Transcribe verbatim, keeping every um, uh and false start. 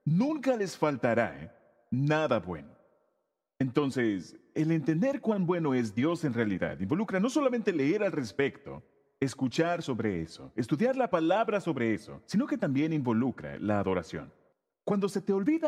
nunca les faltará nada bueno. Entonces, el entender cuán bueno es Dios en realidad involucra no solamente leer al respecto, escuchar sobre eso, estudiar la palabra sobre eso, sino que también involucra la adoración. Cuando se te olvida